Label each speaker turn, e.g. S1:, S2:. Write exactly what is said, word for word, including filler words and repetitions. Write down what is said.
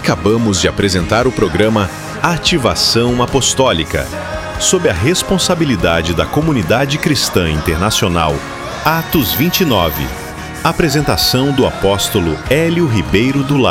S1: Acabamos de apresentar o programa Ativação Apostólica, sob a responsabilidade da Comunidade Cristã Internacional Atos vinte e nove. Apresentação do apóstolo Hélio Ribeiro do Lar.